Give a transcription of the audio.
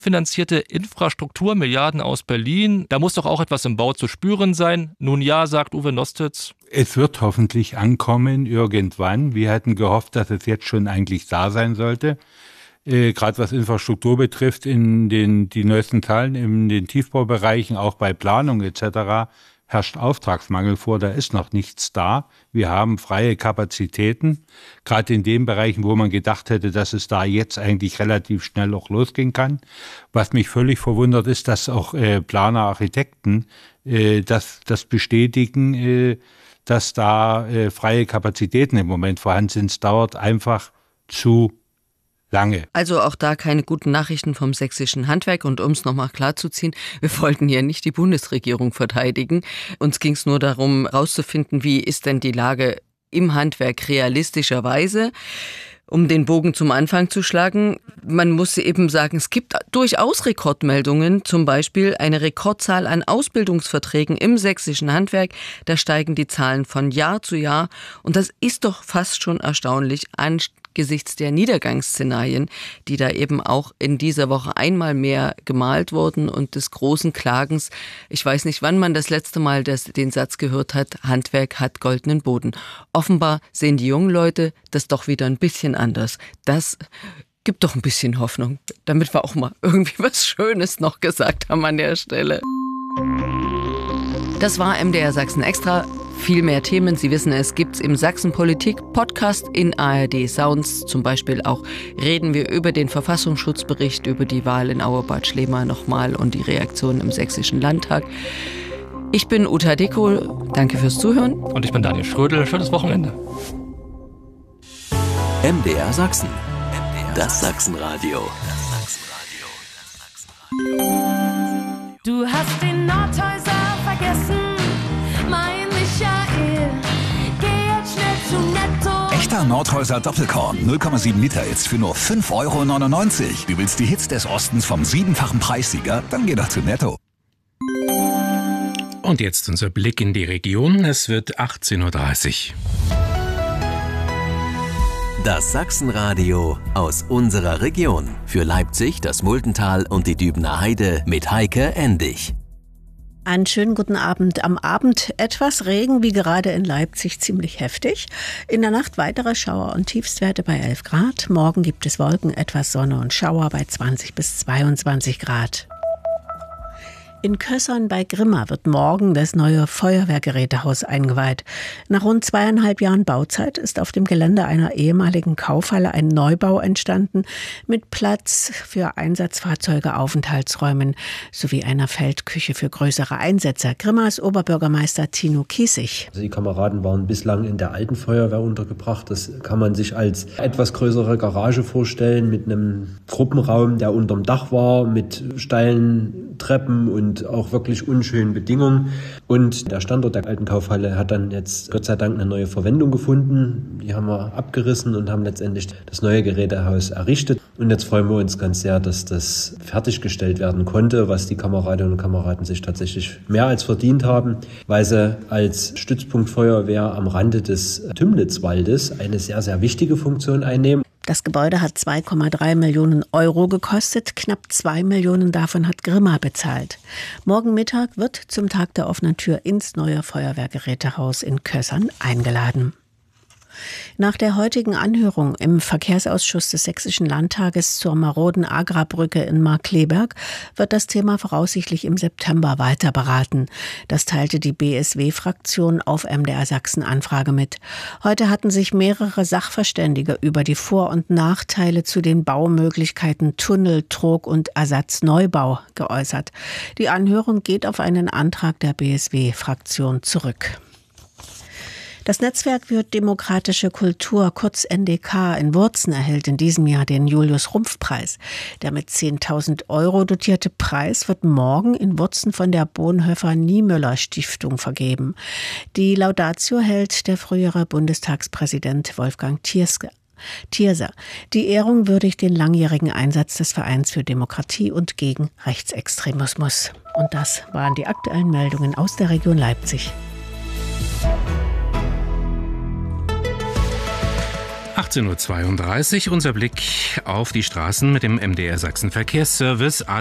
finanzierte Infrastrukturmilliarden aus Berlin. Da muss doch auch etwas im Bau zu spüren sein. Nun ja, sagt Uwe Nostitz. Es wird hoffentlich ankommen irgendwann. Wir hatten gehofft, dass es jetzt schon eigentlich da sein sollte. Gerade was Infrastruktur betrifft, die neuesten Zahlen in den Tiefbaubereichen, auch bei Planung etc., herrscht Auftragsmangel vor, da ist noch nichts da. Wir haben freie Kapazitäten, gerade in den Bereichen, wo man gedacht hätte, dass es da jetzt eigentlich relativ schnell auch losgehen kann. Was mich völlig verwundert ist, dass auch Planer, Architekten das bestätigen, dass da freie Kapazitäten im Moment vorhanden sind. Es dauert einfach zu lange. Also auch da keine guten Nachrichten vom sächsischen Handwerk. Und um es nochmal klarzuziehen, wir wollten ja nicht die Bundesregierung verteidigen. Uns ging es nur darum, rauszufinden, wie ist denn die Lage im Handwerk realistischerweise. Um den Bogen zum Anfang zu schlagen, man muss eben sagen, es gibt durchaus Rekordmeldungen, zum Beispiel eine Rekordzahl an Ausbildungsverträgen im sächsischen Handwerk. Da steigen die Zahlen von Jahr zu Jahr und das ist doch fast schon erstaunlich angesichts der Niedergangsszenarien, die da eben auch in dieser Woche einmal mehr gemalt wurden und des großen Klagens. Ich weiß nicht, wann man das letzte Mal den Satz gehört hat, Handwerk hat goldenen Boden. Offenbar sehen die jungen Leute das doch wieder ein bisschen anders. Das gibt doch ein bisschen Hoffnung, damit wir auch mal irgendwie was Schönes noch gesagt haben an der Stelle. Das war MDR Sachsen Extra. Viel mehr Themen, Sie wissen es, gibt's im Sachsen-Politik-Podcast in ARD Sounds. Zum Beispiel auch reden wir über den Verfassungsschutzbericht, über die Wahl in Auerbad-Schlema nochmal und die Reaktionen im Sächsischen Landtag. Ich bin Uta Deko, danke fürs Zuhören. Und ich bin Daniel Schrödel, schönes Wochenende. MDR Sachsen, das Sachsenradio. Du hast den Nordhäuser vergessen. Echter Nordhäuser Doppelkorn, 0,7 Liter jetzt für nur 5,99 €. Du willst die Hits des Ostens vom 7-fachen Preissieger? Dann geh doch zu Netto. Und jetzt unser Blick in die Region. Es wird 18:30 Uhr. Das Sachsenradio aus unserer Region. Für Leipzig, das Muldental und die Dübener Heide mit Heike Endig. Einen schönen guten Abend. Am Abend etwas Regen, wie gerade in Leipzig, ziemlich heftig. In der Nacht weitere Schauer und Tiefstwerte bei 11 Grad. Morgen gibt es Wolken, etwas Sonne und Schauer bei 20 bis 22 Grad. In Kössern bei Grimma wird morgen das neue Feuerwehrgerätehaus eingeweiht. Nach rund 2,5 Jahren Bauzeit ist auf dem Gelände einer ehemaligen Kaufhalle ein Neubau entstanden mit Platz für Einsatzfahrzeuge, Aufenthaltsräumen sowie einer Feldküche für größere Einsätze. Grimmas Oberbürgermeister Tino Kiesig. Also die Kameraden waren bislang in der alten Feuerwehr untergebracht. Das kann man sich als etwas größere Garage vorstellen mit einem Gruppenraum, der unterm Dach war, mit steilen Treppen und auch wirklich unschönen Bedingungen. Und der Standort der alten Kaufhalle hat dann jetzt Gott sei Dank eine neue Verwendung gefunden. Die haben wir abgerissen und haben letztendlich das neue Gerätehaus errichtet. Und jetzt freuen wir uns ganz sehr, dass das fertiggestellt werden konnte, was die Kameradinnen und Kameraden sich tatsächlich mehr als verdient haben, weil sie als Stützpunktfeuerwehr am Rande des Tümlitzwaldes eine sehr, sehr wichtige Funktion einnehmen. Das Gebäude hat 2,3 Millionen € gekostet. Knapp 2 Millionen davon hat Grimma bezahlt. Morgen Mittag wird zum Tag der offenen Tür ins neue Feuerwehrgerätehaus in Kössern eingeladen. Nach der heutigen Anhörung im Verkehrsausschuss des Sächsischen Landtages zur maroden Agra-Brücke in Markkleeberg wird das Thema voraussichtlich im September weiter beraten. Das teilte die BSW-Fraktion auf MDR Sachsen Anfrage mit. Heute hatten sich mehrere Sachverständige über die Vor- und Nachteile zu den Baumöglichkeiten Tunnel, Trog und Ersatzneubau geäußert. Die Anhörung geht auf einen Antrag der BSW-Fraktion zurück. Das Netzwerk für demokratische Kultur, kurz NDK, in Wurzen erhält in diesem Jahr den Julius-Rumpf-Preis. Der mit 10.000 € dotierte Preis wird morgen in Wurzen von der Bonhoeffer-Niemöller-Stiftung vergeben. Die Laudatio hält der frühere Bundestagspräsident Wolfgang Thierse. Die Ehrung würdigt den langjährigen Einsatz des Vereins für Demokratie und gegen Rechtsextremismus. Und das waren die aktuellen Meldungen aus der Region Leipzig. 18.32 Uhr unser Blick auf die Straßen mit dem MDR Sachsen Verkehrsservice.